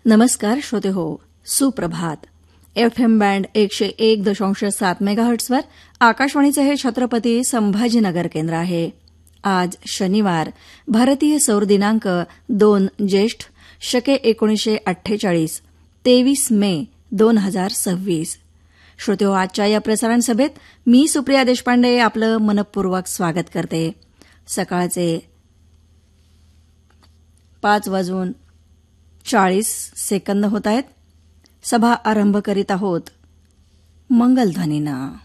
नमस्कार श्रोते हो, सुप्रभात. FM बँड 101.7 मेगाहर्ट्झवर आकाशवाणीचे हे छत्रपती संभाजीनगर केंद्र आहे. आज शनिवार, भारतीय सौर दिनांक 2 ज्येष्ठ शके 1948, 23 मे 2026. श्रोते हो, आजच्या या प्रसारण सभेत मी सुप्रिया देशपांडे आपलं मनपूर्वक स्वागत करते. सकाळचे 5:40 होत आहेत. सभा आरंभ करीत आहोत मंगलध्वनीनं.